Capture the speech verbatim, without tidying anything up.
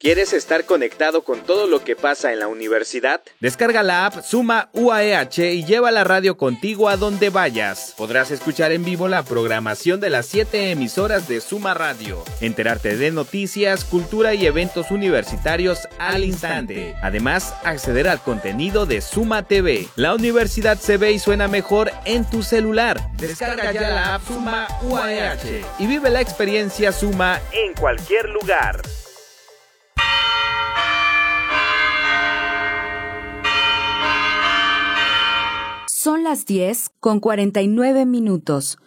¿Quieres estar conectado con todo lo que pasa en la universidad? Descarga la app Suma U A E H y lleva la radio contigo a donde vayas. Podrás escuchar en vivo la programación de las siete emisoras de Suma Radio, enterarte de noticias, cultura y eventos universitarios al instante. Además, acceder al contenido de Suma T V. La universidad se ve y suena mejor en tu celular. Descarga ya la app Suma U A E H y vive la experiencia Suma en cualquier lugar. Son las diez con cuarenta y nueve minutos.